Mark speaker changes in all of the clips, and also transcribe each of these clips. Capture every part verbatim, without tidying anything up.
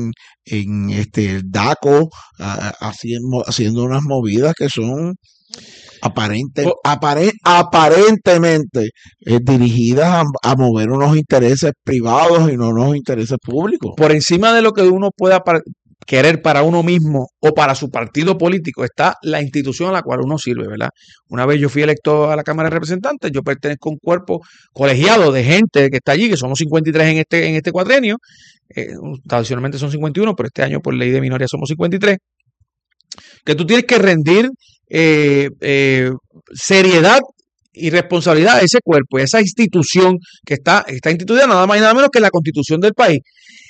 Speaker 1: en, en este el DACO, a, haciendo, haciendo unas movidas que son aparente,
Speaker 2: Oh.
Speaker 1: apare, aparentemente eh, dirigidas a, a mover unos intereses privados y no unos intereses públicos.
Speaker 2: Por encima de lo que uno pueda par- querer para uno mismo o para su partido político está la institución a la cual uno sirve, ¿verdad? Una vez yo fui electo a la Cámara de Representantes, yo pertenezco a un cuerpo colegiado de gente que está allí, que somos cincuenta y tres en este, en este cuatrienio, eh, tradicionalmente son cincuenta y uno, pero este año por ley de minoría somos cincuenta y tres, que tú tienes que rendir eh, eh, seriedad y responsabilidad a ese cuerpo y a esa institución que está, está instituida nada más y nada menos que la Constitución del país.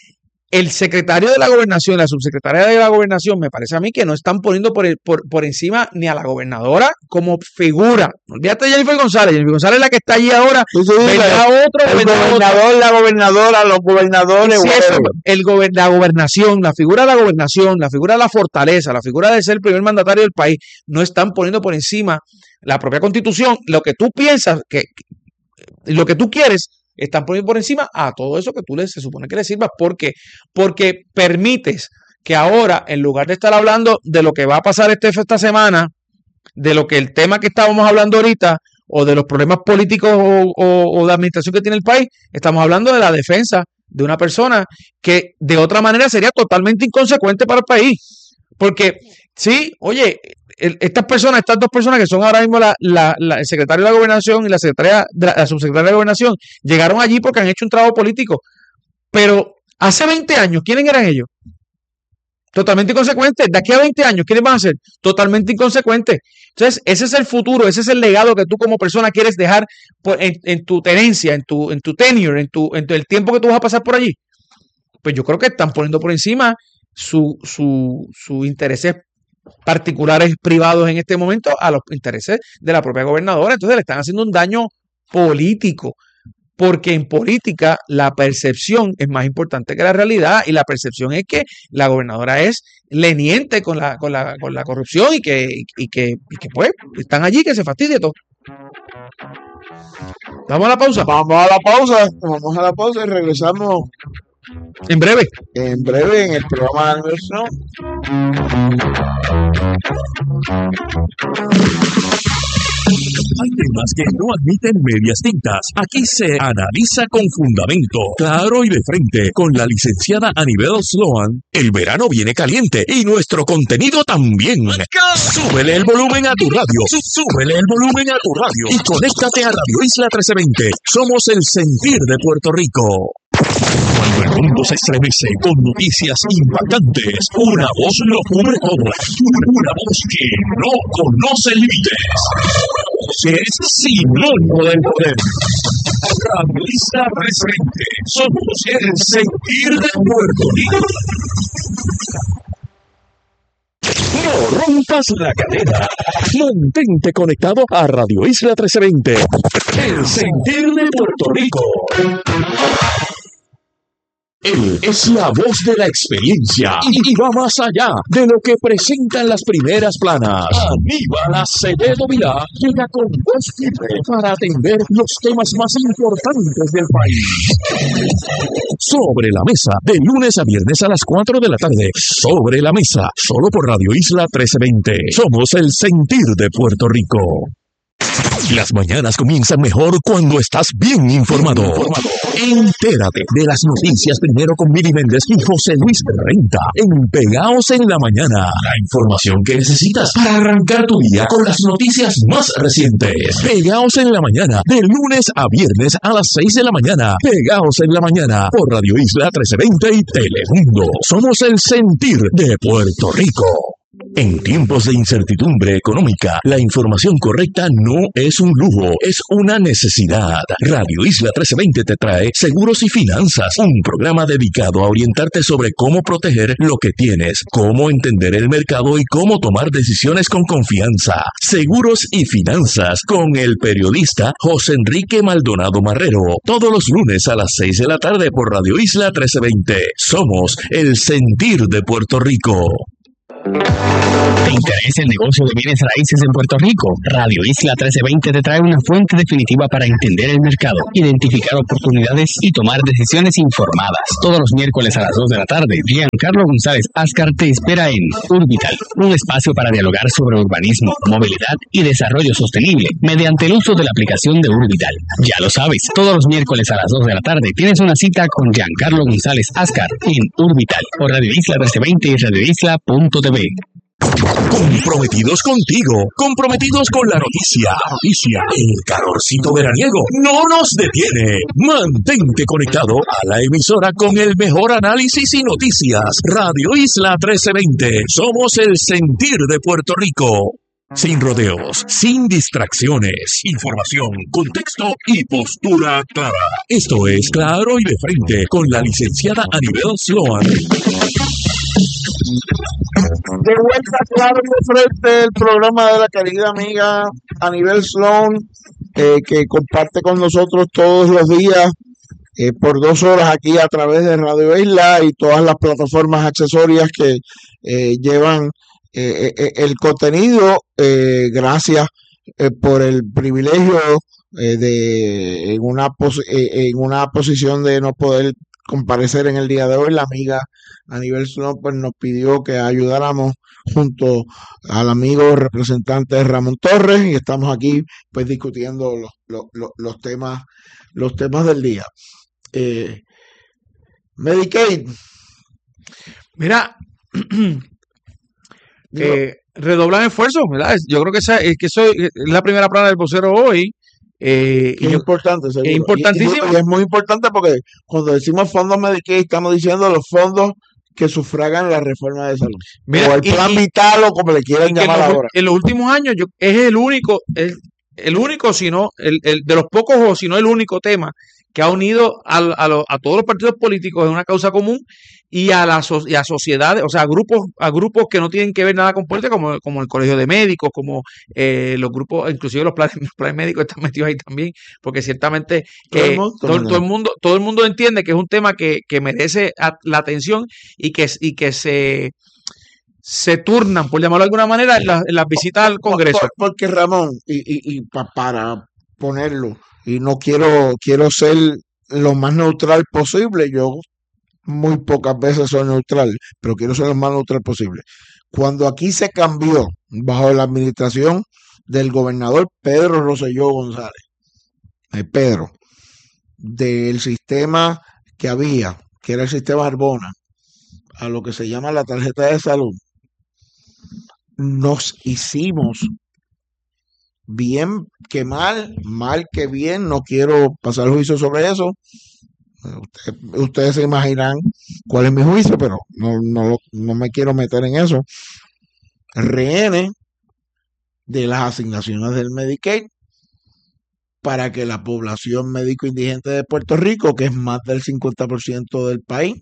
Speaker 2: El secretario de la Gobernación, la subsecretaria de la Gobernación, me parece a mí que no están poniendo por, el, por, por encima ni a la gobernadora como figura. Olvídate de Jennifer González. Jennifer González es la que está allí ahora. Vendrá otro,
Speaker 1: el
Speaker 2: vendrá
Speaker 1: gobernador,
Speaker 2: otro.
Speaker 1: la gobernadora, los gobernadores.
Speaker 2: Sí,
Speaker 1: whatever.
Speaker 2: eso, el gober- la gobernación, la figura de la gobernación, la figura de la fortaleza, la figura de ser el primer mandatario del país, no están poniendo por encima la propia Constitución. Lo que tú piensas, que, que lo que tú quieres, están poniendo por encima a todo eso que tú le, se supone que le sirvas. ¿Por qué? Porque permites que ahora, en lugar de estar hablando de lo que va a pasar este, esta semana, de lo que el tema que estábamos hablando ahorita, o de los problemas políticos o, o, o de administración que tiene el país, estamos hablando de la defensa de una persona que de otra manera sería totalmente inconsecuente para el país. Porque, sí, oye, el, estas personas, estas dos personas que son ahora mismo la, la, la, el secretario de la Gobernación y la, secretaria, la subsecretaria de la Gobernación, llegaron allí porque han hecho un trabajo político. Pero hace veinte años, ¿quiénes eran ellos? Totalmente inconsecuentes. De aquí a veinte años, ¿quiénes van a ser? Totalmente inconsecuentes. Entonces, ese es el futuro, ese es el legado que tú como persona quieres dejar por, en, en tu tenencia, en tu, en tu tenure, en, tu, en tu, el tiempo que tú vas a pasar por allí. Pues yo creo que están poniendo por encima sus su, su intereses particulares privados en este momento a los intereses de la propia gobernadora. Entonces le están haciendo un daño político, porque en política la percepción es más importante que la realidad, y la percepción es que la gobernadora es leniente con la, con la, con la corrupción y que, y, que, y que pues están allí que se fastidie todo. Vamos a la pausa.
Speaker 1: Vamos a la pausa, vamos a la pausa y regresamos
Speaker 2: En breve.
Speaker 1: en breve en el programa de Aniversario.
Speaker 3: Hay temas que no admiten medias tintas. Aquí se analiza con fundamento, claro y de frente, con la licenciada Anibel Sloan. El verano viene caliente y nuestro contenido también. Súbele el volumen a tu radio. Súbele el volumen a tu radio y conéctate a Radio Isla trece veinte. Somos el sentir de Puerto Rico. Cuando el mundo se estremece con noticias impactantes, una voz lo cubre todo. Una voz que no conoce límites. Que es sinónimo del poder. Radio Isla trece veinte. Somos el sentir de Puerto Rico. No rompas la cadena. Mantente conectado a Radio Isla trece veinte. El sentir de Puerto Rico. Él es la voz de la experiencia y va más allá de lo que presentan las primeras planas. Aníbal Acevedo Vilá llega con voz firme para atender los temas más importantes del país. Sobre la mesa, de lunes a viernes a las cuatro de la tarde. Sobre la mesa, solo por Radio Isla trece veinte. Somos el sentir de Puerto Rico. Las mañanas comienzan mejor cuando estás bien informado. Entérate de las noticias primero con Mili Méndez y José Luis Renta en Pegaos en la Mañana. La información que necesitas para arrancar tu día con las noticias más recientes. Pegaos en la Mañana, de lunes a viernes a las seis de la mañana. Pegaos en la Mañana por Radio Isla trece veinte y Telemundo. Somos el sentir de Puerto Rico. En tiempos de incertidumbre económica, la información correcta no es un lujo, es una necesidad. Radio Isla trece veinte te trae Seguros y Finanzas, un programa dedicado a orientarte sobre cómo proteger lo que tienes, cómo entender el mercado y cómo tomar decisiones con confianza. Seguros y Finanzas con el periodista José Enrique Maldonado Marrero, todos los lunes a las seis de la tarde por Radio Isla trece veinte. Somos el sentir de Puerto Rico.
Speaker 4: ¿Te interesa el negocio de bienes raíces en Puerto Rico? Radio Isla trece veinte te trae una fuente definitiva para entender el mercado, identificar oportunidades y tomar decisiones informadas. Todos los miércoles a las dos de la tarde, Giancarlo González Ascar te espera en Urbital, un espacio para dialogar sobre urbanismo, movilidad y desarrollo sostenible mediante el uso de la aplicación de Urbital. Ya lo sabes, todos los miércoles a las dos de la tarde tienes una cita con Giancarlo González Ascar en Urbital por Radio Isla trece veinte y radio isla punto t v.
Speaker 3: Comprometidos contigo, comprometidos con la noticia. La noticia, el calorcito veraniego no nos detiene. Mantente conectado a la emisora con el mejor análisis y noticias. Radio Isla trece veinte. Somos el sentir de Puerto Rico. Sin rodeos, sin distracciones, información, contexto y postura clara. Esto es Claro y de Frente con la licenciada Anibel Sloan.
Speaker 1: De vuelta, Claro y de Frente, el programa de la querida amiga Anibel Sloan, eh, que comparte con nosotros todos los días eh, por dos horas aquí a través de Radio Isla y todas las plataformas accesorias que eh, llevan eh, eh, el contenido. Eh, gracias eh, por el privilegio eh, de en una pos- eh, en una posición de no poder comparecer en el día de hoy. La amiga Anibel Sloan pues, nos pidió que ayudáramos junto al amigo representante Ramón Torres y estamos aquí pues discutiendo los, los, los, los temas los temas del día. Eh, Medicaid.
Speaker 2: Mira, eh, redoblan esfuerzos, ¿verdad? Yo creo que, esa, es que eso es la primera plana del vocero hoy. Eh,
Speaker 1: que es
Speaker 2: yo,
Speaker 1: importante, seguro.
Speaker 2: es importantísimo.
Speaker 1: Y, y, y es muy importante porque cuando decimos fondos Medicaid estamos diciendo los fondos que sufragan la reforma de salud.
Speaker 2: Mira,
Speaker 1: o el plan
Speaker 2: y,
Speaker 1: vital o como le quieran llamar
Speaker 2: en los,
Speaker 1: ahora.
Speaker 2: En los últimos años yo, es el único, el, el único, sino el, el de los pocos o si no el único tema que ha unido a, a, lo, a todos los partidos políticos en una causa común y a las y a sociedades, o sea, a grupos, a grupos que no tienen que ver nada con política, como, como el Colegio de Médicos, como eh, los grupos, inclusive los planes, los planes médicos están metidos ahí también, porque ciertamente que todo el mundo, todo, todo el mundo, todo el mundo entiende que es un tema que, que merece la atención y que, y que se se turnan, por llamarlo de alguna manera, en las la visitas al Congreso.
Speaker 1: Por, porque Ramón, y, y, y pa, para ponerlo, y no quiero, quiero ser lo más neutral posible, yo muy pocas veces soy neutral, pero quiero ser lo más neutral posible. Cuando aquí se cambió, bajo la administración del gobernador Pedro Rosselló González, eh, Pedro, del sistema que había, que era el sistema Arbona, a lo que se llama la tarjeta de salud, nos hicimos bien que mal, mal que bien, no quiero pasar juicio sobre eso. Usted, ustedes se imaginan cuál es mi juicio, pero no, no, no me quiero meter en eso. Rehenes de las asignaciones del Medicaid para que la población médico indigente de Puerto Rico, que es más del cincuenta por ciento del país,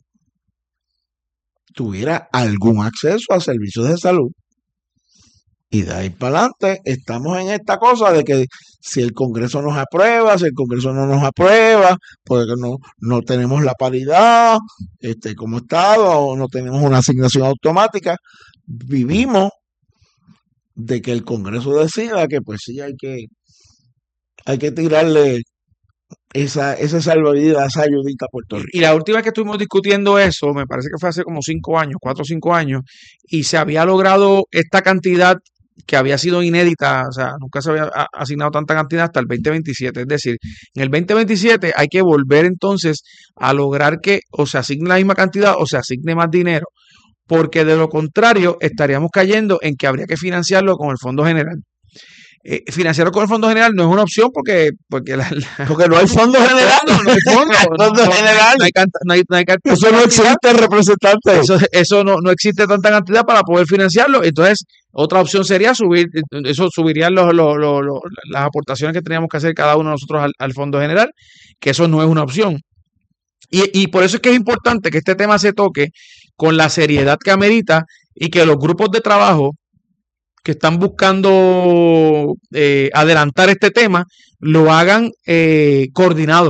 Speaker 1: tuviera algún acceso a servicios de salud. Y de ahí para adelante estamos en esta cosa de que si el Congreso nos aprueba, si el Congreso no nos aprueba, porque no, no tenemos la paridad este, como Estado, o no tenemos una asignación automática, vivimos de que el Congreso decida que pues sí hay que, hay que tirarle esa, esa salvavidas, esa ayudita a Puerto Rico.
Speaker 2: Y la última vez que estuvimos discutiendo eso, me parece que fue hace como cinco años, cuatro o cinco años, y se había logrado esta cantidad que había sido inédita, o sea, nunca se había asignado tanta cantidad hasta el veinte veintisiete. Es decir, en el veinte veintisiete hay que volver entonces a lograr que o se asigne la misma cantidad o se asigne más dinero, porque de lo contrario estaríamos cayendo en que habría que financiarlo con el Fondo General. Eh, financiarlo con el Fondo General no es una opción porque porque, la, la,
Speaker 1: porque no hay fondo general,
Speaker 2: no, no hay fondo,
Speaker 1: fondo
Speaker 2: no,
Speaker 1: general.
Speaker 2: No hay, no hay, no hay
Speaker 1: eso no existe, representante.
Speaker 2: Eso, eso no, no existe tanta cantidad para poder financiarlo. Entonces, otra opción sería subir, eso subiría los, los, los, los, las aportaciones que teníamos que hacer cada uno de nosotros al, al Fondo General, que eso no es una opción. Y, y por eso es que es importante que este tema se toque con la seriedad que amerita y que los grupos de trabajo que están buscando eh, adelantar este tema lo hagan eh, coordinado,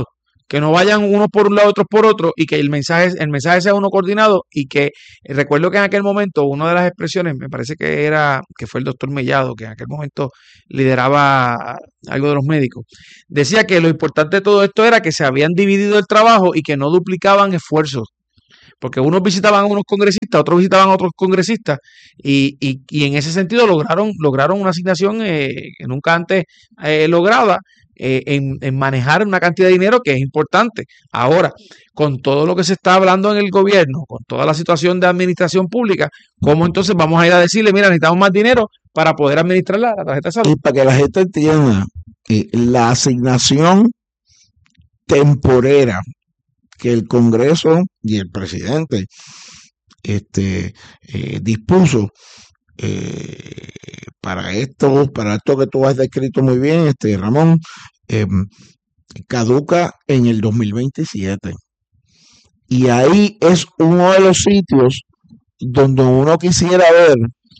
Speaker 2: que no vayan unos por un lado, otros por otro, y que el mensaje, el mensaje sea uno coordinado, y que eh, recuerdo que en aquel momento una de las expresiones, me parece que era, que fue el doctor Mellado, que en aquel momento lideraba algo de los médicos, decía que lo importante de todo esto era que se habían dividido el trabajo y que no duplicaban esfuerzos. Porque unos visitaban a unos congresistas, otros visitaban a otros congresistas, y, y, y en ese sentido lograron, lograron una asignación eh, que nunca antes eh, lograda, eh, en, en manejar una cantidad de dinero que es importante. Ahora, con todo lo que se está hablando en el gobierno, con toda la situación de administración pública, ¿cómo entonces vamos a ir a decirle, mira, necesitamos más dinero para poder administrar la, la tarjeta de salud?
Speaker 1: Y para que la gente entienda, eh, la asignación temporera que el Congreso y el presidente este, eh, dispuso eh, para esto, para esto que tú has descrito muy bien, este Ramón, eh, caduca en el dos mil veintisiete. Y ahí es uno de los sitios donde uno quisiera ver,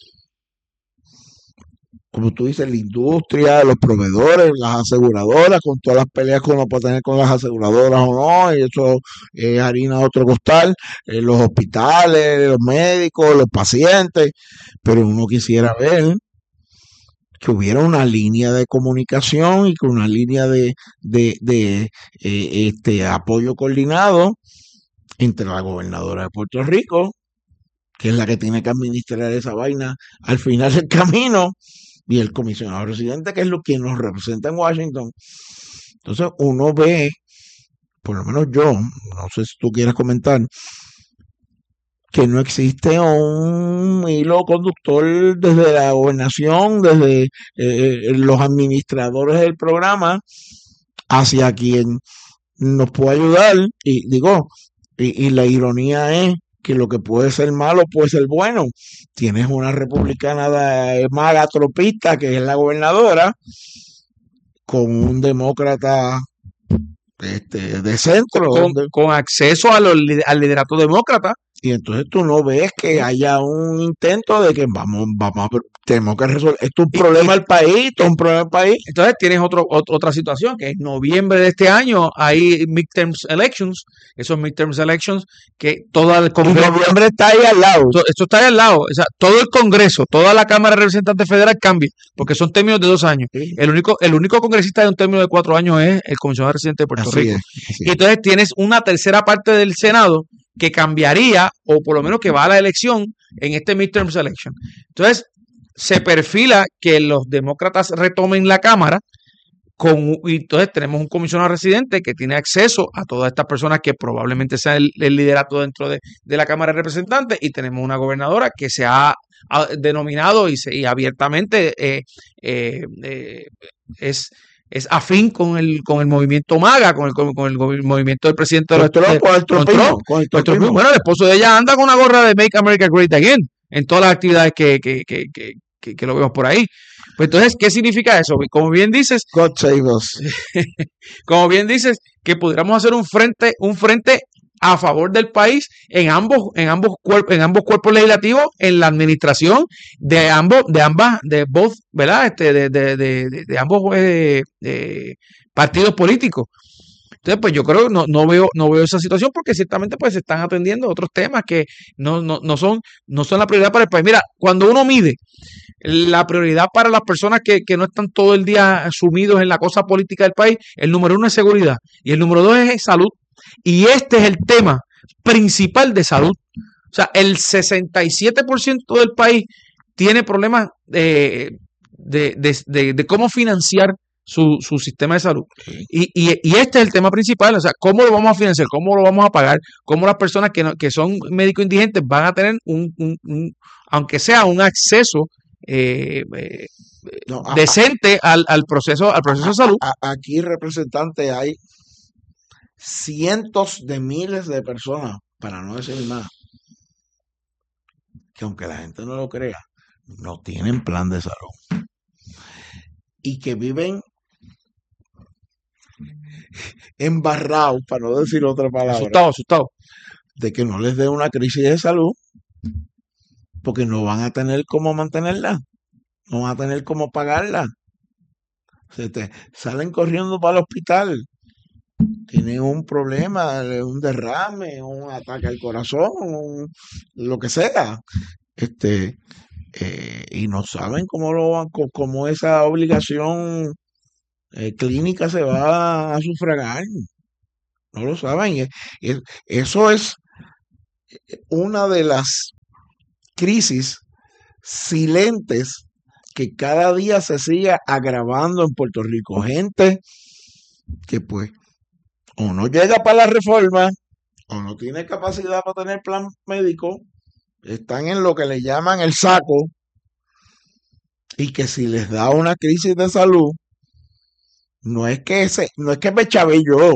Speaker 1: como tú dices, la industria, los proveedores, las aseguradoras, con todas las peleas que uno puede tener con las aseguradoras o no, y eso es harina de otro costal, eh, los hospitales, los médicos, los pacientes, pero uno quisiera ver que hubiera una línea de comunicación y que una línea de, de, de eh, este apoyo coordinado entre la gobernadora de Puerto Rico, que es la que tiene que administrar esa vaina al final del camino, y el comisionado residente, que es lo que nos representa en Washington. Entonces uno ve, por lo menos yo, no sé si tú quieres comentar, que no existe un hilo conductor desde la gobernación, desde eh, los administradores del programa, hacia quien nos puede ayudar. Y digo, y, y la ironía es que lo que puede ser malo puede ser bueno. Tienes una republicana de mala tropista, que es la gobernadora, con un demócrata este, de centro.
Speaker 2: Con,
Speaker 1: donde,
Speaker 2: con acceso a los, al liderato demócrata.
Speaker 1: Y entonces tú no ves que haya un intento de que vamos, vamos, tenemos que resolver. Esto es un problema del país, esto es un problema del país.
Speaker 2: Entonces tienes otro, otro, otra situación, que en noviembre de este año hay midterms elections, esos midterms elections, que toda el Congreso...
Speaker 1: Y noviembre está ahí al lado.
Speaker 2: Esto está ahí al lado. O sea, todo el Congreso, toda la Cámara de Representantes Federal cambia, porque son términos de dos años. Sí. El único el único congresista de un término de cuatro años es el comisionado residente de Puerto así Rico. Es, y entonces tienes una tercera parte del Senado que cambiaría, o por lo menos que va a la elección en este midterms election. Entonces, se perfila que los demócratas retomen la Cámara, con, y entonces tenemos un comisionado residente que tiene acceso a todas estas personas que probablemente sean el, el liderato dentro de, de la Cámara de Representantes, y tenemos una gobernadora que se ha, ha denominado y, se, y abiertamente eh, eh, eh, es... es afín con el con el movimiento MAGA, con el, con, con el movimiento del presidente de los Trump, con el Trump, con el Trump. Bueno, el esposo de ella anda con una gorra de Make America Great Again en todas las actividades que, que, que, que, que, que lo vemos por ahí. Pues entonces, ¿qué significa eso? Como bien dices,
Speaker 1: God save us.
Speaker 2: Como bien dices, que pudiéramos hacer un frente, un frente a favor del país en ambos, en ambos cuerpos, en ambos cuerpos legislativos, en la administración de ambos, de ambas, de both, ¿verdad? Este, de, de, de, de, de ambos eh, de partidos políticos. Entonces, pues yo creo que no, no veo, no veo esa situación, porque ciertamente pues se están atendiendo otros temas que no, no, no son, no son la prioridad para el país. Mira, cuando uno mide la prioridad para las personas que, que no están todo el día sumidos en la cosa política del país, el número uno es seguridad y el número dos es salud. Y este es el tema principal de salud. O sea, el sesenta y siete por ciento del país tiene problemas de, de, de, de, de cómo financiar su, su sistema de salud. Y, y, y este es el tema principal. O sea, cómo lo vamos a financiar, cómo lo vamos a pagar, cómo las personas que, no, que son médicos indigentes van a tener un, un, un aunque sea un acceso eh, eh, no, a, decente al, al proceso al proceso a, de salud.
Speaker 1: A, a, aquí, representante, hay cientos de miles de personas, para no decir más, que aunque la gente no lo crea, no tienen plan de salud y que viven embarrados, para no decir otra palabra,
Speaker 2: asustado, asustado,
Speaker 1: de que no les dé una crisis de salud, porque no van a tener cómo mantenerla, no van a tener cómo pagarla. Se te salen corriendo para el hospital tienen un problema, un derrame, un ataque al corazón, un- lo que sea, este, eh, y no saben cómo lo van, co- cómo esa obligación eh, clínica se va a sufragar, no lo saben. y- y eso es una de las crisis silentes que cada día se sigue agravando en Puerto Rico. Gente que pues o no llega para la reforma o no tiene capacidad para tener plan médico, están en lo que le llaman el saco, y que si les da una crisis de salud, no es que ese, no es que me chavé yo,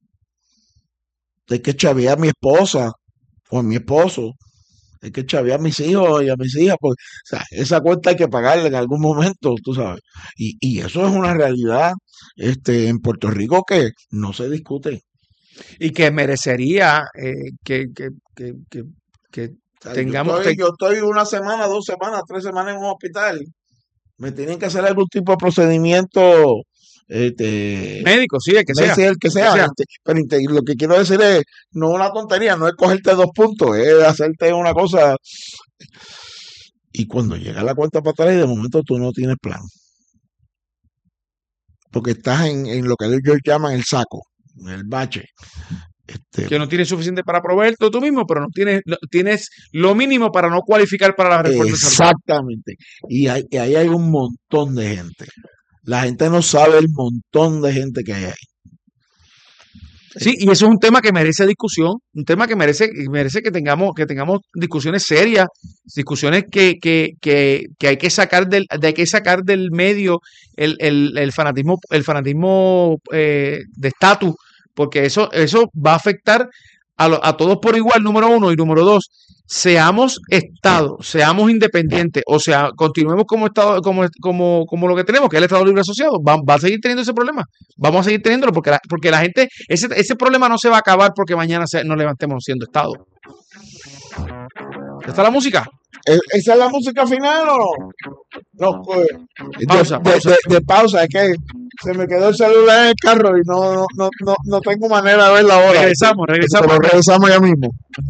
Speaker 1: es que chavé a mi esposa o a mi esposo, es que chavé a mis hijos y a mis hijas, porque, o sea, esa cuenta hay que pagarla en algún momento, tú sabes. Y, y eso es una realidad este, en Puerto Rico que no se discute.
Speaker 2: Y que merecería eh, que, que, que, que, que
Speaker 1: O sea,
Speaker 2: tengamos...
Speaker 1: yo, estoy,
Speaker 2: te-
Speaker 1: yo estoy una semana, dos semanas, tres semanas en un hospital. Me tienen que hacer algún tipo de procedimiento, este,
Speaker 2: médico, sí, el que
Speaker 1: no
Speaker 2: sea.
Speaker 1: sé el que
Speaker 2: el
Speaker 1: sea,
Speaker 2: que sea.
Speaker 1: inte- pero inte- lo que quiero decir es, no una tontería, no es cogerte dos puntos, es hacerte una cosa. Y cuando llega la cuenta para atrás y de momento tú no tienes plan. Porque estás en, en lo que ellos llaman el saco, en el bache. Este,
Speaker 2: Que no tienes suficiente para proveerte tú mismo, pero no tienes, no- tienes lo mínimo para no cualificar para la reforma de salud.
Speaker 1: exactamente. Y, hay, y ahí hay un montón de gente. La gente no sabe el montón de gente que hay ahí.
Speaker 2: Sí, y eso es un tema que merece discusión, un tema que merece, que merece que tengamos, que tengamos discusiones serias, discusiones que, que, que, que hay que sacar del, de hay que sacar del medio el, el, el fanatismo, el fanatismo eh, de estatus, porque eso, eso va a afectar a, lo- a todos por igual, número uno, y número dos, seamos Estado, seamos independientes, o sea, continuemos como Estado, como, como, como lo que tenemos, que es el Estado Libre Asociado, va, va a seguir teniendo ese problema. Vamos a seguir teniéndolo porque la, porque la gente, ese, ese problema no se va a acabar porque mañana se, nos levantemos siendo Estado. ¿Ya está la música?
Speaker 1: ¿E- ¿Esa es la música final o no? No, pues, de,
Speaker 2: Pausa,
Speaker 1: de-
Speaker 2: pausa.
Speaker 1: de- de pausa, es que se me quedó el celular en el carro y no, no, no, no, no tengo manera de verla ahora.
Speaker 2: Regresamos, regresamos.
Speaker 1: Pero regresamos ya mismo.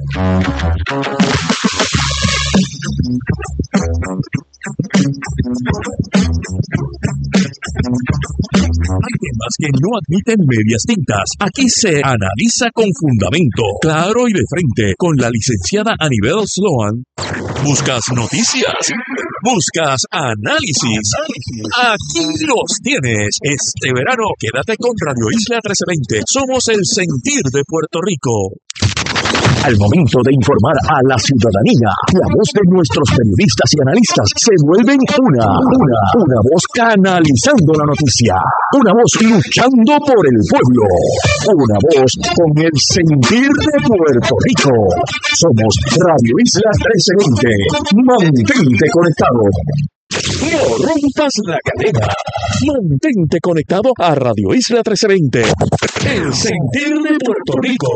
Speaker 3: Hay temas que no admiten medias tintas. Aquí se analiza con fundamento, claro y de frente, con la licenciada Anibel Sloan. ¿Buscas noticias? ¿Buscas análisis? Aquí los tienes. Este verano, quédate con Radio Isla trece veinte. Somos el sentir de Puerto Rico. Al momento de informar a la ciudadanía, la voz de nuestros periodistas y analistas se vuelven una, una, una voz canalizando la noticia, una voz luchando por el pueblo, una voz con el sentir de Puerto Rico. Somos Radio Isla trece veinte. Mantente conectado. No rompas la cadena. Mantente conectado a Radio Isla trece veinte. El sentir de Puerto Rico.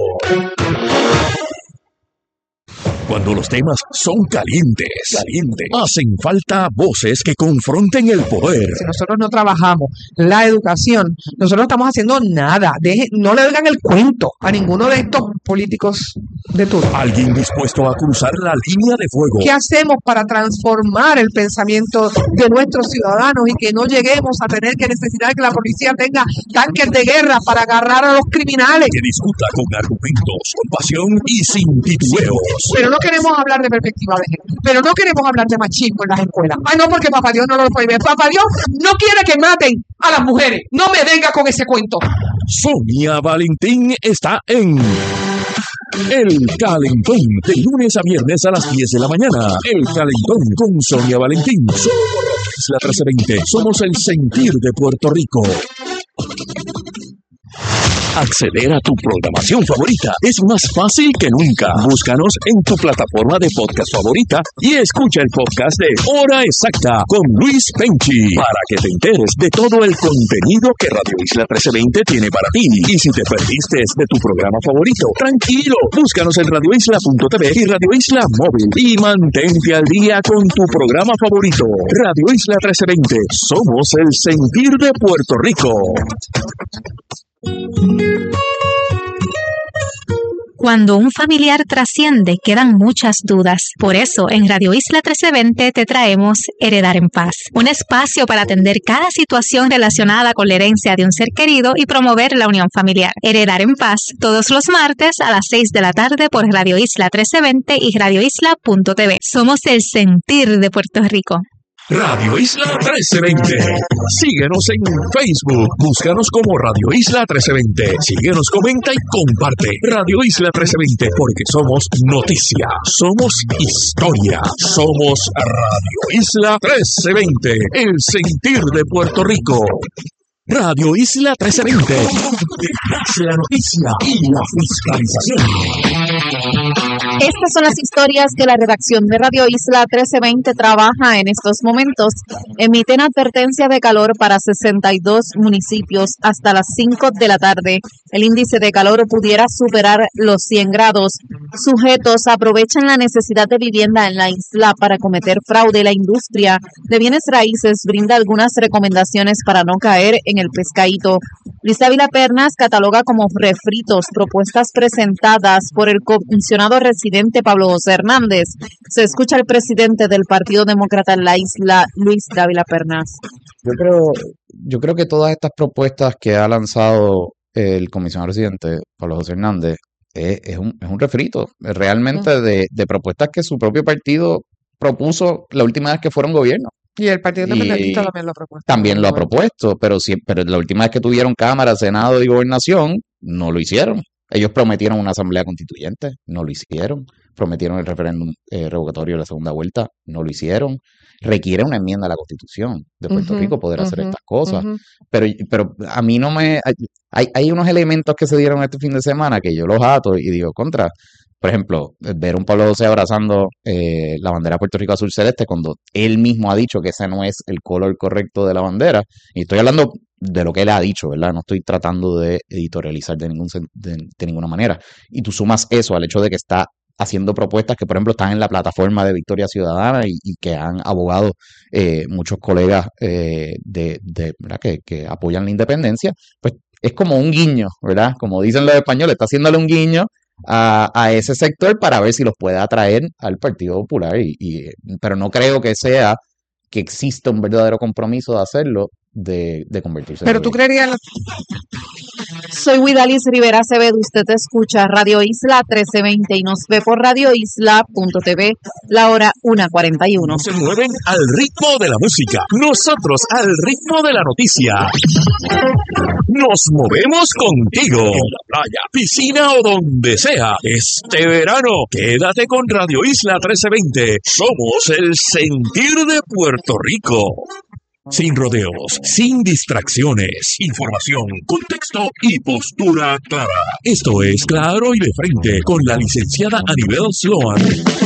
Speaker 3: Cuando los temas son calientes, calientes, hacen falta voces que confronten el poder.
Speaker 5: Si nosotros no trabajamos la educación, nosotros no estamos haciendo nada. Deje, no le digan el cuento a ninguno de estos políticos de turno.
Speaker 3: Alguien dispuesto a cruzar la línea de fuego.
Speaker 5: ¿Qué hacemos para transformar el pensamiento de nuestros ciudadanos y que no lleguemos a tener que necesitar que la policía tenga tanques de guerra para agarrar a los criminales?
Speaker 3: Que discuta con argumentos, con pasión y sin titubeos.
Speaker 5: Pero no queremos hablar de perspectiva de género, pero no queremos hablar de machismo en las escuelas. Ay, no, porque Papá Dios no lo prohíbe. Papá Dios no quiere que maten a las mujeres. No me venga con ese cuento.
Speaker 3: Sonia Valentín está en El Calentón, de lunes a viernes a las diez de la mañana. El Calentón con Sonia Valentín. Solo por Radio Isla trece veinte. Somos el sentir de Puerto Rico. Acceder a tu programación favorita es más fácil que nunca. Búscanos en tu plataforma de podcast favorita y escucha el podcast de Hora Exacta con Luis Penchi para que te enteres de todo el contenido que Radio Isla trece veinte tiene para ti. Y si te perdiste de tu programa favorito, tranquilo, búscanos en radio isla punto t v y Radio Isla Móvil y mantente al día con tu programa favorito. Radio Isla trece veinte, somos el sentir de Puerto Rico.
Speaker 6: Cuando un familiar trasciende, quedan muchas dudas. Por eso, en Radio Isla trece veinte te traemos Heredar en Paz, un espacio para atender cada situación relacionada con la herencia de un ser querido y promover la unión familiar. Heredar en Paz, todos los martes a las seis de la tarde por Radio Isla trece veinte y radio isla punto t v. Somos el sentir de Puerto Rico.
Speaker 3: Radio Isla trece veinte. Síguenos en Facebook. Búscanos como Radio Isla trece veinte. Síguenos, comenta y comparte. Radio Isla trece veinte, porque somos noticia, somos historia, somos Radio Isla trece veinte, el sentir de Puerto Rico. Radio Isla trece veinte. La noticia y la fiscalización.
Speaker 7: Estas son las historias que la redacción de Radio Isla trece veinte trabaja en estos momentos. Emiten advertencia de calor para sesenta y dos municipios hasta las cinco de la tarde. El índice de calor pudiera superar los cien grados. Sujetos aprovechan la necesidad de vivienda en la isla para cometer fraude. La industria de bienes raíces brinda algunas recomendaciones para no caer en el pescadito. Luis Dávila Pernas cataloga como refritos propuestas presentadas por el comisionado residente Pablo José Hernández. Se escucha al presidente del Partido Demócrata en la isla, Luis Dávila Pernas.
Speaker 2: Yo creo, yo creo que todas estas propuestas que ha lanzado el comisionado residente Pablo José Hernández es, es, un, es un refrito realmente uh-huh. de, de propuestas que su propio partido propuso la última vez que fueron gobierno.
Speaker 5: Y el Partido Independentista también lo ha propuesto.
Speaker 2: También lo ha propuesto, pero, sí, pero la última vez que tuvieron Cámara, Senado y Gobernación, no lo hicieron. Ellos prometieron una asamblea constituyente, no lo hicieron. Prometieron el referéndum eh, revocatorio de la segunda vuelta, no lo hicieron. Requiere una enmienda a la Constitución de Puerto uh-huh, Rico poder uh-huh, hacer estas cosas. Uh-huh. Pero, pero a mí no me... Hay, hay unos elementos que se dieron este fin de semana que yo los ato y digo, contra... Por ejemplo, ver a un Pablo José abrazando eh, la bandera de Puerto Rico azul celeste cuando él mismo ha dicho que ese no es el color correcto de la bandera. Y estoy hablando de lo que él ha dicho, ¿verdad? No estoy tratando de editorializar de, ningún, de, de ninguna manera. Y tú sumas eso al hecho de que está haciendo propuestas que, por ejemplo, están en la plataforma de Victoria Ciudadana y, y que han abogado eh, muchos colegas eh, de, de ¿verdad? Que, que apoyan la independencia, pues es como un guiño, ¿verdad? Como dicen los españoles, está haciéndole un guiño A, a ese sector para ver si los puede atraer al Partido Popular y, y, pero no creo que sea que exista un verdadero compromiso de hacerlo de, de convertirse
Speaker 5: pero
Speaker 2: en
Speaker 5: tú creerías la...
Speaker 7: Soy Widalis Rivera Acevedo, usted escucha Radio Isla trece veinte y nos ve por radio isla punto t v, la hora una cuarenta y uno.
Speaker 3: Se mueven al ritmo de la música, nosotros al ritmo de la noticia. Nos movemos contigo, en la playa, piscina o donde sea. Este verano, quédate con Radio Isla trece veinte. Somos el sentir de Puerto Rico. Sin rodeos, sin distracciones, información, contexto y postura clara. Esto es Claro y de Frente con la licenciada Anibel Sloan.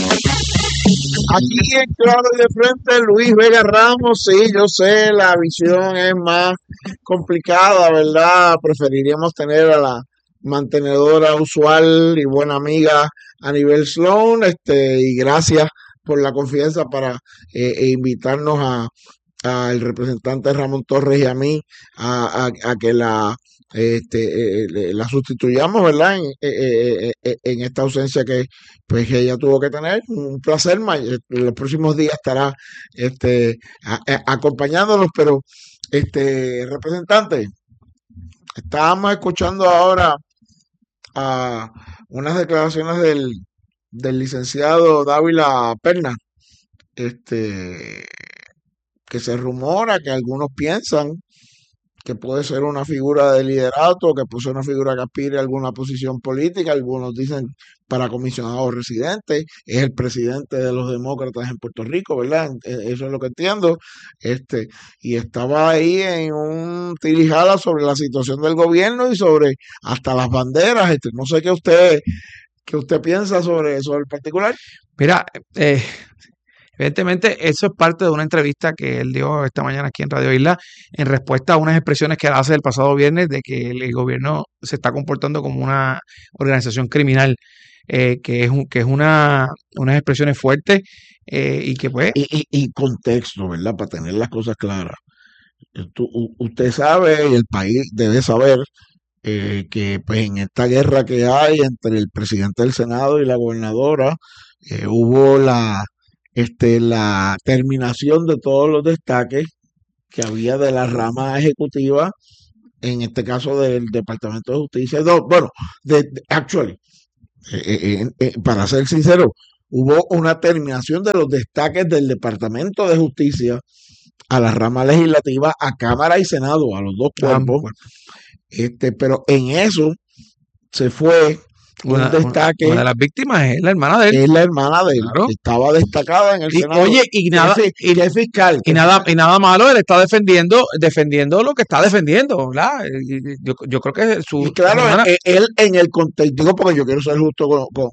Speaker 1: Aquí en Claro y de Frente, Luis Vega Ramos. Sí, yo sé, la visión es más complicada, ¿verdad? Preferiríamos tener a la mantenedora usual y buena amiga Anibel Sloan, este, y gracias por la confianza para eh, e invitarnos a al representante Ramón Torres y a mí a, a, a que la este eh, la sustituyamos, ¿verdad? En, eh, eh, en esta ausencia que pues que ella tuvo que tener. Un placer, en los próximos días estará este a, a, acompañándonos, pero este representante, estábamos escuchando ahora a unas declaraciones del, del licenciado Dávila Pernas, este que se rumora, que algunos piensan que puede ser una figura de liderato, que puede ser una figura que aspire a alguna posición política, algunos dicen para comisionado residente, es el presidente de los demócratas en Puerto Rico, ¿verdad? Eso es lo que entiendo. Este, y estaba ahí en un tirijala sobre la situación del gobierno y sobre hasta las banderas. Este, no sé qué usted, qué usted piensa sobre eso en particular.
Speaker 2: Mira, eh, evidentemente eso es parte de una entrevista que él dio esta mañana aquí en Radio Isla en respuesta a unas expresiones que él hace el pasado viernes de que el, el gobierno se está comportando como una organización criminal, eh, que es un, que es una unas expresiones fuertes eh, y que pues...
Speaker 1: Y, y, y contexto, ¿verdad? Para tener las cosas claras. Tú, usted sabe y el país debe saber eh, que pues en esta guerra que hay entre el presidente del Senado y la gobernadora, eh, hubo la, este, la terminación de todos los destaques que había de la rama ejecutiva, en este caso del Departamento de Justicia. No, bueno, de, de- actually, eh, eh, eh, para ser sincero, hubo una terminación de los destaques del Departamento de Justicia a la rama legislativa, a Cámara y Senado, a los dos cuerpos. Este, pero en eso se fue un
Speaker 2: Una, una-
Speaker 1: destaque,
Speaker 2: una de las víctimas es la hermana de él.
Speaker 1: es la hermana de él,
Speaker 2: Claro.
Speaker 1: que estaba destacada en el
Speaker 2: Y,
Speaker 1: Senado.
Speaker 2: oye, y
Speaker 1: que
Speaker 2: nada,
Speaker 1: es, fi-
Speaker 2: y,
Speaker 1: que es fiscal. que
Speaker 2: y
Speaker 1: es
Speaker 2: nada,
Speaker 1: fiscal.
Speaker 2: y nada malo, él está defendiendo, defendiendo lo que está defendiendo, ¿verdad? Y- y- Yo, yo creo que su
Speaker 1: Y claro,
Speaker 2: hermana,
Speaker 1: eh, él en el contexto, digo porque yo quiero ser justo con, con,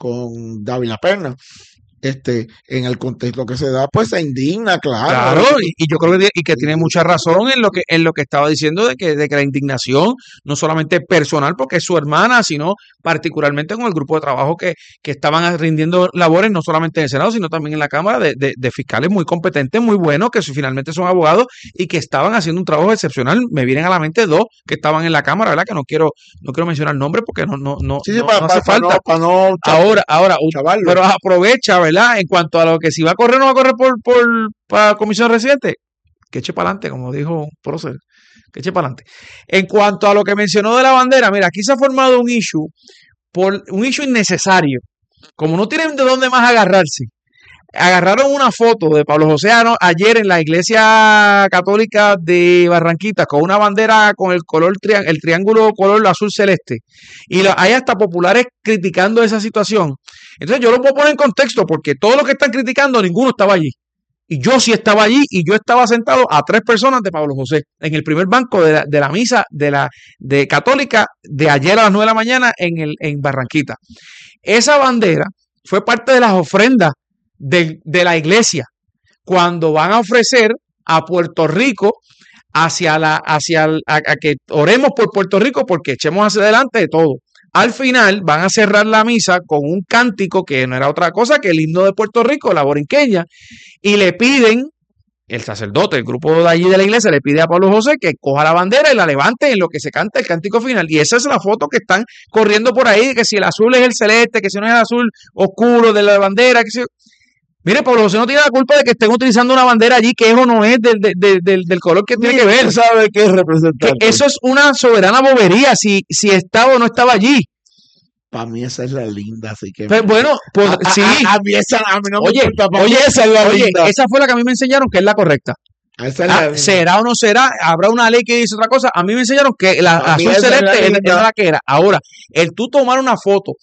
Speaker 1: con Dávila Perna, este, en el contexto que se da, pues se indigna, claro.
Speaker 2: claro, y, y yo creo que, tiene- y que tiene mucha razón en lo que, en lo que estaba diciendo de que, de que la indignación no solamente personal porque es su hermana, sino particularmente con el grupo de trabajo que, que estaban rindiendo labores no solamente en el Senado, sino también en la Cámara de, de- de fiscales muy competentes, muy buenos, que finalmente son abogados y que estaban haciendo un trabajo excepcional. Me vienen a la mente dos que estaban en la Cámara, ¿verdad? Que no quiero, no quiero mencionar nombres porque no, no, no,
Speaker 1: Sí, sí,
Speaker 2: no-
Speaker 1: para,
Speaker 2: no hace
Speaker 1: para, para
Speaker 2: falta.
Speaker 1: no, para no cha-
Speaker 2: Ahora, ahora, u-
Speaker 1: chavarlo.
Speaker 2: pero aprovecha, ¿verdad? En cuanto a lo que si va a correr o no va a correr por, por para comisión residente, que eche para adelante, como dijo Prócer, que eche para adelante. En cuanto a lo que mencionó de la bandera, mira, aquí se ha formado un issue, por un issue innecesario. Como no tienen de dónde más agarrarse, agarraron una foto de Pablo José Ano ayer en la iglesia católica de Barranquita con una bandera con el color trián- el triángulo color azul celeste y lo- hay hasta populares criticando esa situación. Entonces yo lo puedo poner en contexto porque todos los que están criticando ninguno estaba allí. Y yo sí estaba allí y yo estaba sentado a tres personas de Pablo José en el primer banco de la, de la misa de la de católica de ayer a las nueve de la mañana en el en Barranquita. Esa bandera fue parte de las ofrendas de, de la iglesia cuando van a ofrecer a Puerto Rico hacia la hacia el- a, a que oremos por Puerto Rico porque echemos hacia adelante de todo. Al final van a cerrar la misa con un cántico que no era otra cosa que el himno de Puerto Rico, la borinqueña, y le piden, el sacerdote, el grupo de allí de la iglesia, le pide a Pablo José que coja la bandera y la levante en lo que se canta el cántico final. Y esa es la foto que están corriendo por ahí, que si el azul es el celeste, que si no es el azul oscuro de la bandera, que si... Mire, Pablo José no tiene la culpa de que estén utilizando una bandera allí que eso no es del, del, del, del- del color que tiene que ver.
Speaker 1: Usted sabe qué es
Speaker 2: Que
Speaker 1: representante.
Speaker 2: eso es una soberana bobería, si, si estaba o no estaba allí.
Speaker 1: Para mí esa es la linda, así que...
Speaker 2: Pero bueno, pues
Speaker 1: a, a-
Speaker 2: sí.
Speaker 1: a- a mí esa, a mí no
Speaker 2: Oye,
Speaker 1: me importa, para
Speaker 2: oye,
Speaker 1: mí esa es la
Speaker 2: Oye,
Speaker 1: linda.
Speaker 2: esa fue la que a mí me enseñaron que es la correcta.
Speaker 1: Esa es la
Speaker 2: Ah,
Speaker 1: linda.
Speaker 2: ¿será o no será? ¿Habrá una ley que dice otra cosa? A mí me enseñaron que la
Speaker 1: A mí
Speaker 2: azul
Speaker 1: esa es la
Speaker 2: celeste es-
Speaker 1: linda.
Speaker 2: era la que era. Ahora, el tú tomar una foto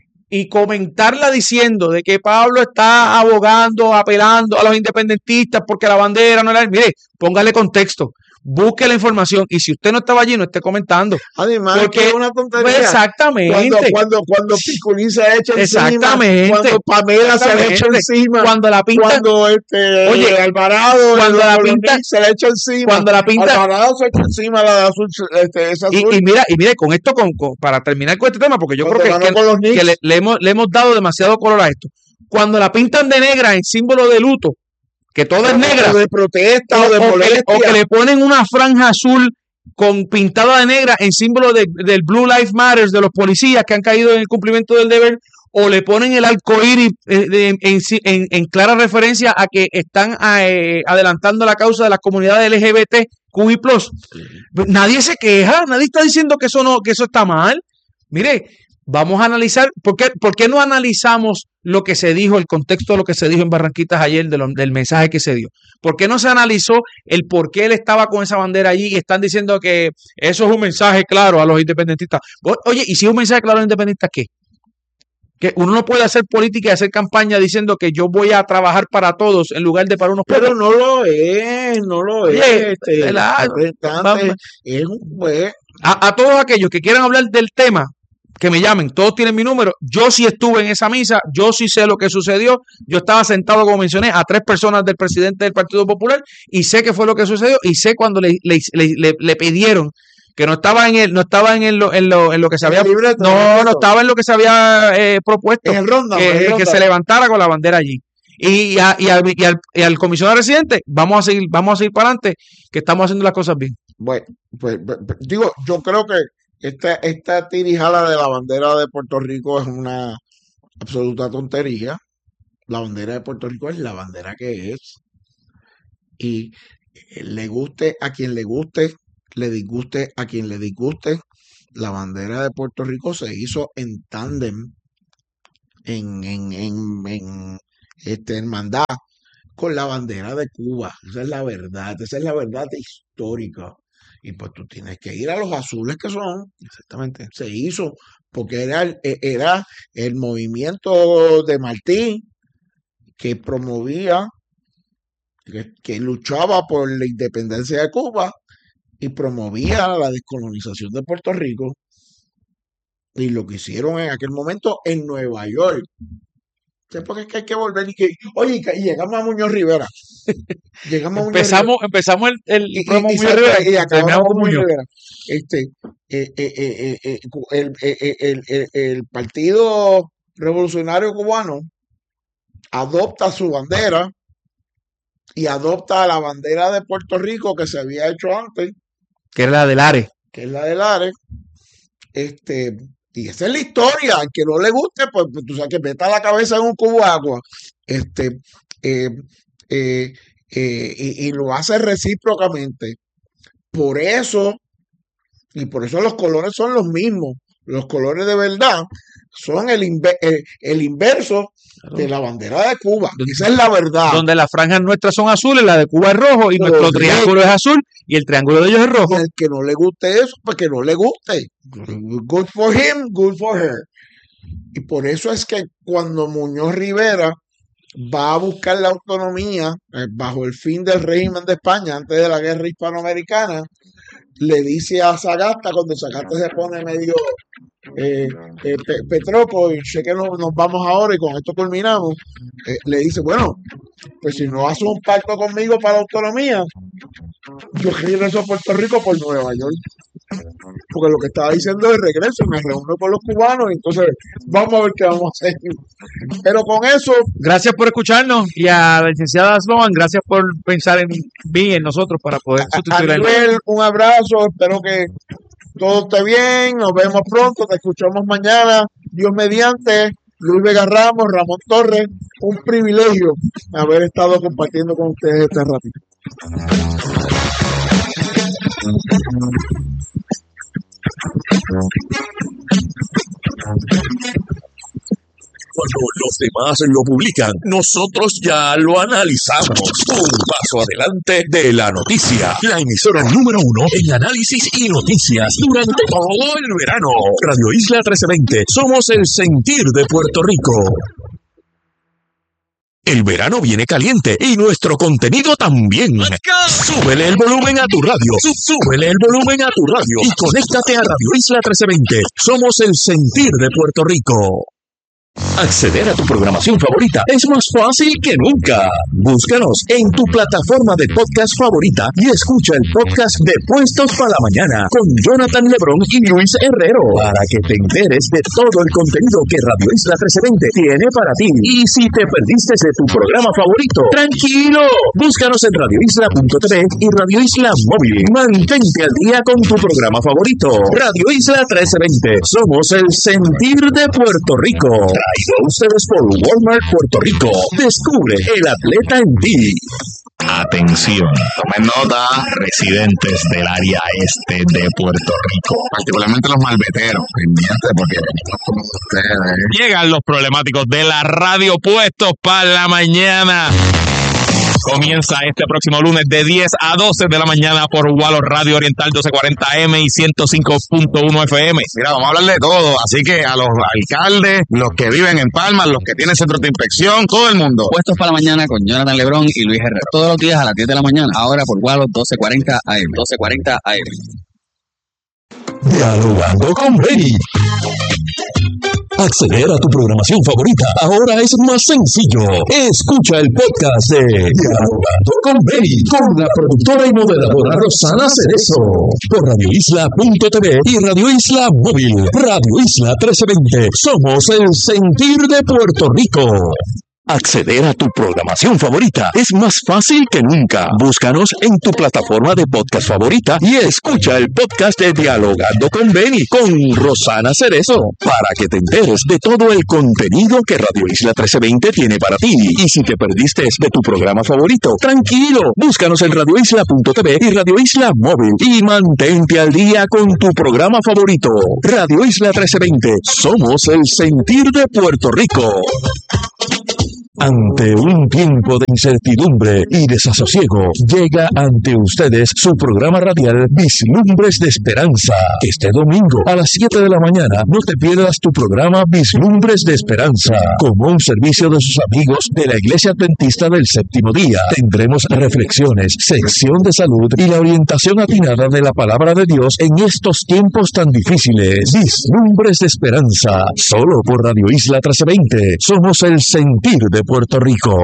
Speaker 2: y comentarla diciendo de que Pablo está abogando, apelando a los independentistas porque la bandera no era... Mire, póngale contexto, busque la información y si usted no estaba allí, no esté comentando.
Speaker 1: Además,
Speaker 2: Porque-
Speaker 1: que es una tontería.
Speaker 2: Pues exactamente.
Speaker 1: Cuando, cuando, cuando Piculín se echa encima,
Speaker 2: Exactamente.
Speaker 1: cuando Pamela se le echa
Speaker 2: Exactamente.
Speaker 1: encima,
Speaker 2: Cuando la pinta...
Speaker 1: cuando este
Speaker 2: Oye,
Speaker 1: Alvarado,
Speaker 2: cuando
Speaker 1: el
Speaker 2: la
Speaker 1: Colomín
Speaker 2: pinta-
Speaker 1: se le echa encima,
Speaker 2: Cuando la pinta...
Speaker 1: Alvarado se echa encima la de azul, este, esa azul.
Speaker 2: Y, y mira, y mira, con esto, con, con- para terminar con este tema, porque yo
Speaker 1: Cuando
Speaker 2: creo que,
Speaker 1: ganó
Speaker 2: que-
Speaker 1: con los Knicks.
Speaker 2: que le, le hemos, le hemos dado demasiado color a esto. Cuando la pintan de negra en símbolo de luto, que todo es negra,
Speaker 1: O de protesta o de
Speaker 2: o, que, le-
Speaker 1: molestia.
Speaker 2: o que le ponen una franja azul con pintada de negra en símbolo de- del Blue Lives Matter de los policías que han caído en el cumplimiento del deber, o le ponen el arco iris eh, de- en, sí- en- en clara referencia a que están eh, adelantando la causa de la comunidad L G B T Q I plus. Nadie se queja, nadie está diciendo que eso no, que eso está mal. Mire, vamos a analizar, ¿por qué, por qué no analizamos lo que se dijo, el contexto de lo que se dijo en Barranquitas ayer, de lo- del mensaje que se dio? ¿Por qué no se analizó el por qué él estaba con esa bandera allí y están diciendo que eso es un mensaje claro a los independentistas? O- Oye, ¿y si es un mensaje claro a los independentistas qué? Que uno no puede hacer política y hacer campaña diciendo que yo voy a trabajar para todos en lugar de para unos pocos.
Speaker 1: Pero no lo es, no lo
Speaker 2: Oye,
Speaker 1: es. Este,
Speaker 2: ¿verdad?
Speaker 1: representante,
Speaker 2: Vamos.
Speaker 1: es un pues,
Speaker 2: A, a todos aquellos que quieran hablar del tema, que me llamen, todos tienen mi número. Yo sí estuve en esa misa, yo sí sé lo que sucedió. Yo estaba sentado, como mencioné, a tres personas del presidente del Partido Popular y sé qué fue lo que sucedió y sé cuando le, le, le, le- le pidieron que no estaba en el, no estaba en, el, en, lo, en lo que se había,
Speaker 1: el libreto, el
Speaker 2: no,
Speaker 1: libreto.
Speaker 2: no estaba en lo que se había eh, propuesto,
Speaker 1: en el ronda,
Speaker 2: que,
Speaker 1: en el
Speaker 2: que
Speaker 1: ronda.
Speaker 2: se levantara con la bandera allí. Y, a- y, al, y, al, y al comisionado residente, vamos a seguir, vamos a seguir para adelante, que estamos haciendo las cosas bien.
Speaker 1: Bueno, pues, pues, pues, digo, yo creo que esta, esta tirijala de la bandera de Puerto Rico es una absoluta tontería. La bandera de Puerto Rico es la bandera que es. Y le guste a quien le guste, le disguste a quien le disguste, la bandera de Puerto Rico se hizo en tándem, en, en, en, en este, hermandad con la bandera de Cuba. Esa es la verdad, esa es la verdad histórica. Y pues tú tienes que ir a los azules que son. Exactamente. Se hizo porque era el, era el movimiento de Martí que promovía, que, que luchaba por la independencia de Cuba y promovía la descolonización de Puerto Rico. Y lo que hicieron en aquel momento en Nueva York. Porque es que hay que volver y que, oye, y llegamos a Muñoz Rivera. Llegamos a Muñoz
Speaker 2: empezamos,
Speaker 1: Rivera.
Speaker 2: empezamos el, el
Speaker 1: y,
Speaker 2: programa
Speaker 1: y,
Speaker 2: Muñoz
Speaker 1: y,
Speaker 2: Rivera
Speaker 1: y, y acabamos con Muñoz
Speaker 2: Muñoz.
Speaker 1: Rivera. Este, eh, eh, eh, eh, el, eh, el, el, el Partido Revolucionario Cubano adopta su bandera y adopta la bandera de Puerto Rico que se había hecho antes,
Speaker 2: que es la del Ares.
Speaker 1: Que es la del Ares. Este, y esa es la historia. Al que no le guste, pues, pues tú sabes que meta la cabeza en un cubo de agua. Este, eh, eh, eh, y, y lo hace recíprocamente. Por eso, y por eso los colores son los mismos. Los colores de verdad son el, inver, el, el inverso claro. de la bandera de Cuba. Esa es la verdad.
Speaker 2: Donde las franjas nuestras son azules, la de Cuba es rojo y Pero nuestro triángulo es azul y el triángulo de ellos es rojo.
Speaker 1: Y al que no le guste eso, pues que no le guste. Good for him, good for her. Y por eso es que cuando Muñoz Rivera va a buscar la autonomía eh, bajo el fin del régimen de España, antes de la guerra hispanoamericana, le dice a Sagasta, cuando Sagasta se pone medio eh, eh, pe Petropo, y sé que nos, nos vamos ahora y con esto culminamos, eh, le dice, bueno, pues si no haces un pacto conmigo para la autonomía, yo regreso a Puerto Rico por Nueva York. Porque lo que estaba diciendo es regreso, me reúno con los cubanos, y entonces vamos a ver qué vamos a hacer. Pero con eso...
Speaker 2: Gracias por escucharnos, y a la licenciada Sloan, gracias por pensar en mí, en nosotros, para poder sustituir
Speaker 1: a nivel, un abrazo, espero que todo esté bien, nos vemos pronto, te escuchamos mañana, Dios mediante. Luis Vega Ramos, Ramón Torres, un privilegio haber estado compartiendo con ustedes este ratito.
Speaker 3: Cuando los demás lo publican, nosotros ya lo analizamos. Un paso adelante de la noticia. La emisora número uno en análisis y noticias durante todo el verano. Radio Isla trece veinte. Somos el sentir de Puerto Rico. El verano viene caliente y nuestro contenido también. Súbele el volumen a tu radio. Súbele el volumen a tu radio y conéctate a Radio Isla trece veinte. Somos el sentir de Puerto Rico. Acceder a tu programación favorita es más fácil que nunca. Búscanos en tu plataforma de podcast favorita y escucha el podcast de Puestos para la Mañana con Jonathan Lebrón y Luis Herrero para que te enteres de todo el contenido que Radio Isla trece veinte tiene para ti. Y si te perdiste de tu programa favorito, tranquilo, búscanos en radio isla punto t v y Radio Isla Móvil. Mantente al día con tu programa favorito. Radio Isla trece veinte. Somos el sentir de Puerto Rico. Traído a ustedes por Walmart Puerto Rico. Descubre el atleta en ti.
Speaker 8: Atención, tomen nota, residentes del área este de Puerto Rico, particularmente los malveteros, pendientes porque como ustedes. Llegan los problemáticos de la radio Puestos para la Mañana. Comienza este próximo lunes de diez a doce de la mañana por Wallo Radio Oriental doce cuarenta M y ciento cinco punto uno F M. Mira, vamos a hablar de todo, así que a los alcaldes, los que viven en Palma, los que tienen centros de inspección, todo el mundo.
Speaker 4: Puestos para la Mañana con Jonathan Lebrón y Luis Herrero. Todos los días a las diez de la mañana, ahora por Wallo doce cuarenta A M. doce cuarenta A M.
Speaker 3: Dialogando con Benny. Acceder a tu programación favorita ahora es más sencillo. Escucha el podcast de Dialogando con Benny con la productora y moderadora Rosana Cerezo por radio isla punto t v y Radio Isla Móvil. Radio Isla trece veinte. Somos el sentir de Puerto Rico. Acceder a tu programación favorita es más fácil que nunca. Búscanos en tu plataforma de podcast favorita y escucha el podcast de Dialogando con Benny con Rosana Cerezo para que te enteres de todo el contenido que Radio Isla trece veinte tiene para ti. Y si te perdiste de tu programa favorito, tranquilo, búscanos en radio isla punto t v y Radio Isla Móvil y mantente al día con tu programa favorito. Radio Isla trece veinte, somos el sentir de Puerto Rico. Ante un tiempo de incertidumbre y desasosiego, llega ante ustedes su programa radial Vislumbres de Esperanza. Este domingo a las siete de la mañana no te pierdas tu programa Vislumbres de Esperanza. Como un servicio de sus amigos de la Iglesia Adventista del Séptimo Día, tendremos reflexiones, sección de salud y la orientación atinada de la Palabra de Dios en estos tiempos tan difíciles. Vislumbres de Esperanza, solo por Radio Isla trece veinte. Somos el sentir de Puerto Rico.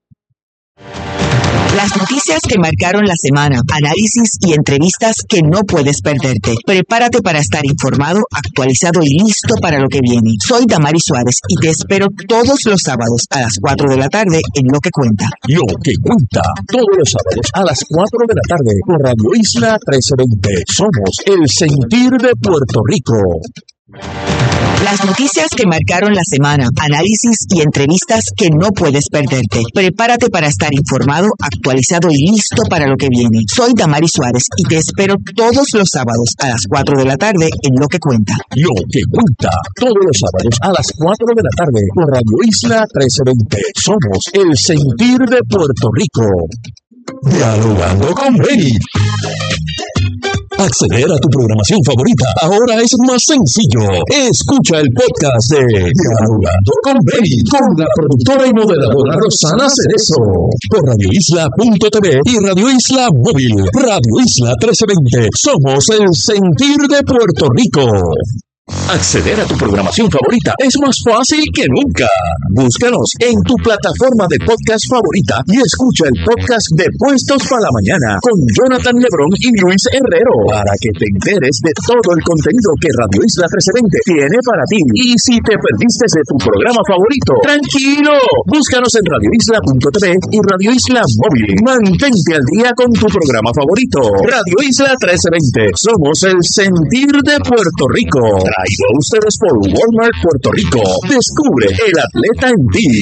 Speaker 9: Las noticias que marcaron la semana, análisis y entrevistas que no puedes perderte. Prepárate para estar informado, actualizado y listo para lo que viene. Soy Damari Suárez y te espero todos los sábados a las cuatro de la tarde en Lo que Cuenta.
Speaker 3: Lo que Cuenta, todos los sábados a las cuatro de la tarde por Radio Isla trece veinte. Somos el sentir de Puerto Rico.
Speaker 9: Las noticias que marcaron la semana, análisis y entrevistas que no puedes perderte. Prepárate para estar informado, actualizado y listo para lo que viene. Soy Damari Suárez y te espero todos los sábados a las cuatro de la tarde en Lo que Cuenta.
Speaker 3: Lo que Cuenta, todos los sábados a las cuatro de la tarde por Radio Isla trece veinte. Somos el sentir de Puerto Rico. Dialogando con Benny. Acceder a tu programación favorita ahora es más sencillo. Escucha el podcast de Dialogando con Benny con la productora y moderadora Rosana Cerezo por radio isla punto t v y Radio Isla Móvil. Radio Isla trece veinte. Somos el sentir de Puerto Rico. Acceder a tu programación favorita es más fácil que nunca. Búscanos en tu plataforma de podcast favorita y escucha el podcast de Puestos para la Mañana con Jonathan Lebrón y Luis Herrero para que te enteres de todo el contenido que Radio Isla trece veinte tiene para ti. Y si te perdiste de tu programa favorito, tranquilo, búscanos en radio isla punto t v y Radio Isla Móvil. Mantente al día con tu programa favorito. Radio Isla trece veinte. Somos el sentir de Puerto Rico. Traído a ustedes por Walmart Puerto Rico. Descubre el atleta en ti.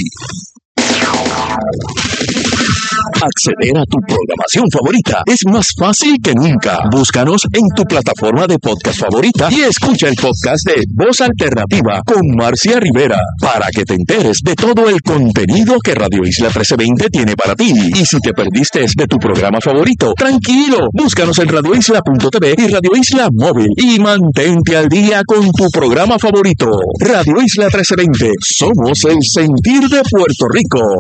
Speaker 3: Acceder a tu programación favorita es más fácil que nunca. Búscanos en tu plataforma de podcast favorita y escucha el podcast de Voz Alternativa con Marcia Rivera para que te enteres de todo el contenido que Radio Isla trece veinte tiene para ti. Y si te perdiste de tu programa favorito, tranquilo, búscanos en radio isla punto t v y Radio Isla Móvil y mantente al día con tu programa favorito. Radio Isla trece veinte, somos el sentir de Puerto Rico.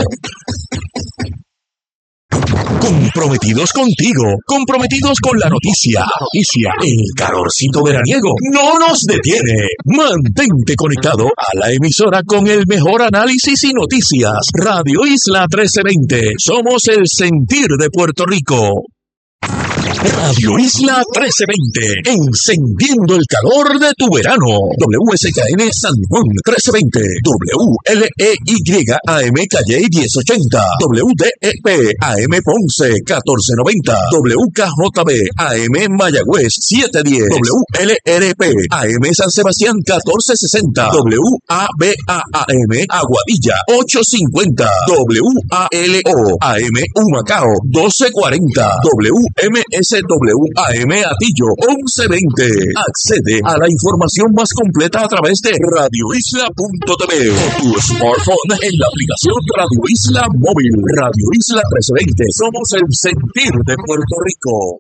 Speaker 3: Comprometidos contigo, comprometidos con la noticia, la noticia, el calorcito veraniego no nos detiene. Mantente conectado a la emisora con el mejor análisis y noticias. Radio Isla trece veinte, somos el sentir de Puerto Rico. Radio Isla trece veinte, encendiendo el calor de tu verano. W S K N San Juan trece veinte, W L E Y A M Calle diez ochenta, W D E P A M Ponce catorce noventa, W K J B A M Mayagüez siete diez, W L R P A M San Sebastián catorce sesenta, W A B A A M Aguadilla ocho cincuenta, W A L O A M Humacao doce cuarenta, W M S W A M Atillo once veinte. Accede a la información más completa a través de radio isla punto t v o tu smartphone en la aplicación Radio Isla Móvil. Radio Isla trece veinte. Somos el sentir de Puerto Rico.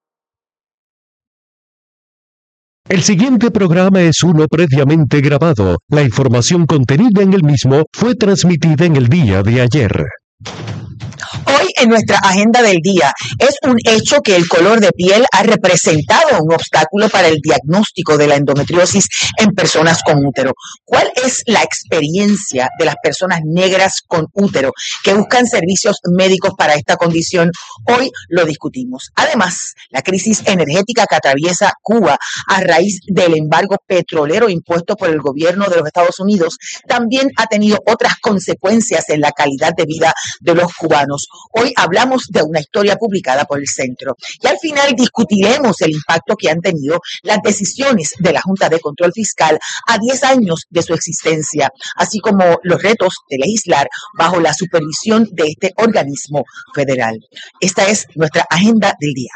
Speaker 10: El siguiente programa es uno previamente grabado. La información contenida en el mismo fue transmitida en el día de ayer.
Speaker 9: Hoy en nuestra agenda del día, es un hecho que el color de piel ha representado un obstáculo para el diagnóstico de la endometriosis en personas con útero. ¿Cuál es la experiencia de las personas negras con útero que buscan servicios médicos para esta condición? Hoy lo discutimos. Además, la crisis energética que atraviesa Cuba a raíz del embargo petrolero impuesto por el gobierno de los Estados Unidos también ha tenido otras consecuencias en la calidad de vida de los cubanos. Hoy hablamos de una historia publicada por el Centro y al final discutiremos el impacto que han tenido las decisiones de la Junta de Control Fiscal a diez años de su existencia, así como los retos de legislar bajo la supervisión de este organismo federal. Esta es nuestra agenda del día.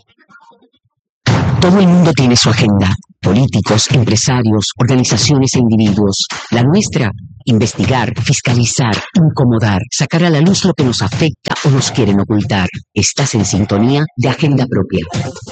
Speaker 11: Todo el mundo tiene su agenda. Políticos, empresarios, organizaciones e individuos. La nuestra, investigar, fiscalizar, incomodar, sacar a la luz lo que nos afecta o nos quieren ocultar. Estás en sintonía de Agenda Propia.